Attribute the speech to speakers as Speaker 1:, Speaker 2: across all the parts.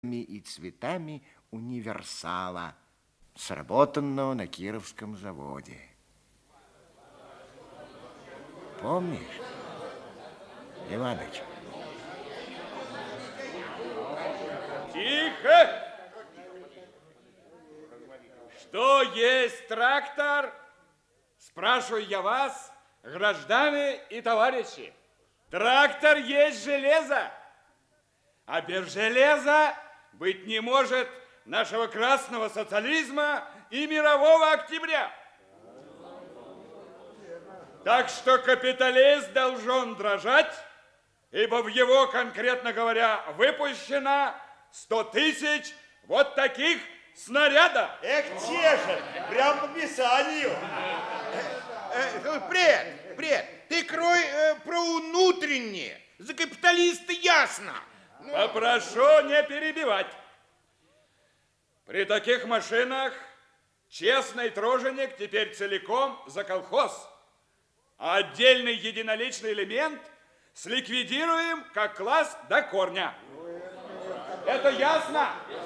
Speaker 1: и цветами универсала, сработанного на Кировском заводе. Помнишь, Иваныч?
Speaker 2: Тихо! Что есть трактор? Спрашиваю я вас, граждане и товарищи. Трактор есть железо, а без железа быть не может нашего красного социализма и мирового октября. Так что капиталист должен дрожать, ибо в его, конкретно говоря, выпущено 100 тысяч вот таких снарядов.
Speaker 3: Эх, те же, прям по писанию.
Speaker 4: Пред, ты крой про внутреннее. За капиталиста ясно.
Speaker 2: Попрошу не перебивать. При таких машинах честный труженик теперь целиком за колхоз. А отдельный единоличный элемент сликвидируем как класс до корня. Это ясно?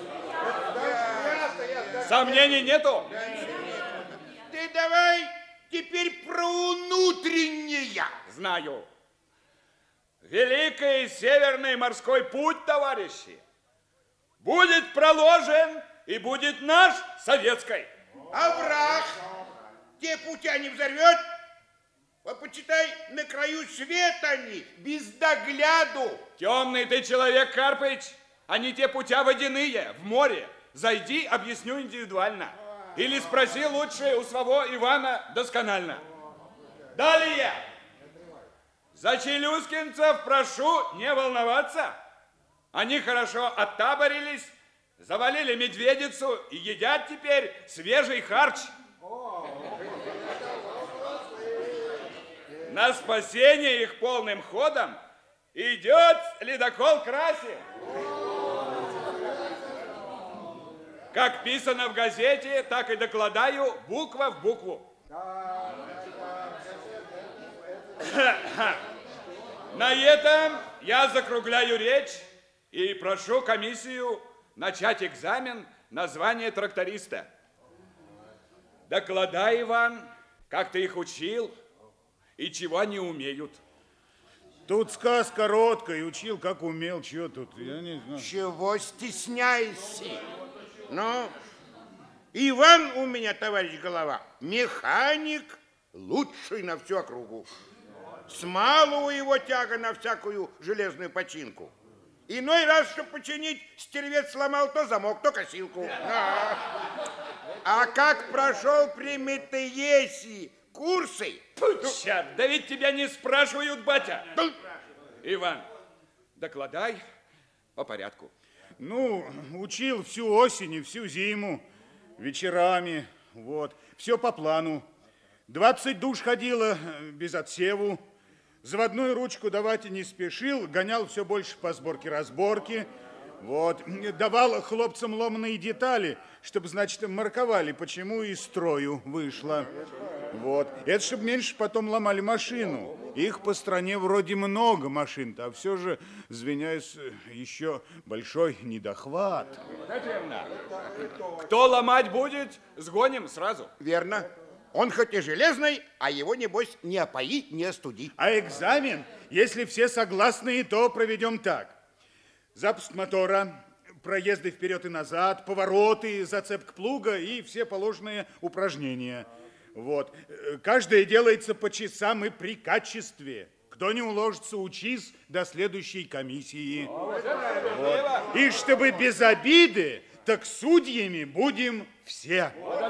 Speaker 2: Сомнений нету?
Speaker 4: Ты давай теперь про внутреннее.
Speaker 2: Знаю. Великий Северный морской путь, товарищи, будет проложен и будет наш советской.
Speaker 4: А враг те путя не взорвет? Вот почитай, на краю света они, без догляду.
Speaker 2: Темный ты человек, Карпыч, а не те путя водяные, в море. Зайди, объясню индивидуально. Или спроси лучше у своего Ивана досконально. Далее. За челюскинцев прошу не волноваться. Они хорошо оттаборились, завалили медведицу и едят теперь свежий харч. На спасение их полным ходом идет ледокол Красин. Как писано в газете, так и докладаю буква в букву. На этом я закругляю речь и прошу комиссию начать экзамен на звание тракториста. Докладай, Иван, как ты их учил и чего они умеют.
Speaker 5: Тут сказ короткая, учил, как умел, чего тут, я не знаю.
Speaker 4: Чего стесняешься? Ну, Иван у меня, товарищ голова, механик лучший на всю округу. С малого его тяга на всякую железную починку. Иной раз, чтобы починить, стервец сломал то замок, то косилку. А как прошел при МТС курсы?
Speaker 2: Черт, да ведь тебя не спрашивают, батя. Иван, докладай по порядку.
Speaker 5: Ну, учил всю осень и всю зиму, вечерами, вот. Все по плану. 20 душ ходила без отсеву. Заводную ручку давать и не спешил, гонял все больше по сборке-разборке. Вот. Давал хлопцам ломаные детали, чтобы, значит, марковали, почему из строю вышло. Вот. Это чтобы меньше потом ломали машину. Их по стране вроде много машин-то, а все же, извиняюсь, еще большой недохват.
Speaker 2: Это верно. Кто ломать будет, сгоним сразу.
Speaker 4: Верно. Он хоть и железный, а его, небось, не опои, не остуди.
Speaker 5: А экзамен, если все согласны, то проведем так. Запуск мотора, проезды вперед и назад, повороты, зацепка плуга и все положенные упражнения. Вот. Каждое делается по часам и при качестве. Кто не уложится, учись до следующей комиссии. Вот. И чтобы без обиды, так судьями будем все.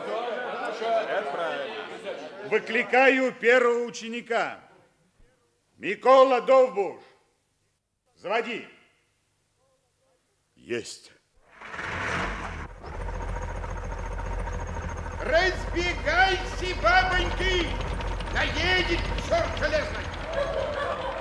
Speaker 5: Выкликаю первого ученика. Микола Довбуш. Заводи. Есть.
Speaker 4: Разбегайся, бабоньки! Наедет черт железный!